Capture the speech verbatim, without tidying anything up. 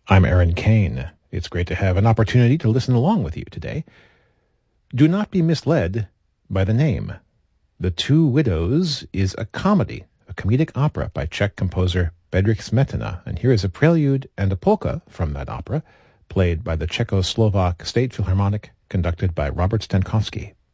I'm Aaron Kane. It's great to have an opportunity to listen along with you today. Do not be misled by the name. The Two Widows is a comedy, a comedic opera by Czech composer Bedřich Smetana, and here is a prelude and a polka from that opera, played by the Czechoslovak State Philharmonic, conducted by Robert Stankowski.